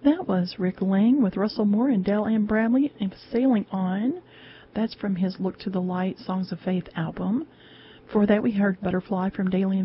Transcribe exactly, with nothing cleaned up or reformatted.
That was Rick Lang with Russell Moore and Dale Ann Bradley and Sailing On. That's from his Look to the Light Songs of Faith album. For that we heard Butterfly from Daily